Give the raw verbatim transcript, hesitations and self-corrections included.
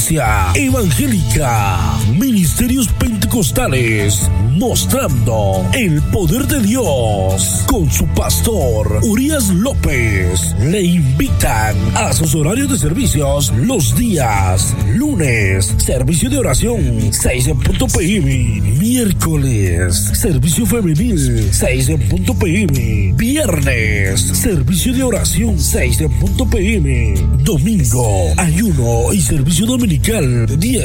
Iglesia Evangélica, Ministerios Pentecostales, mostrando el poder de Dios con su pastor Urias López. Le invitan a sus horarios de servicios los días lunes, servicio de oración seis en punto p m, miércoles, servicio femenil seis en punto p m, viernes, servicio de oración seis en punto p m, domingo, ayuno y servicio dominical diez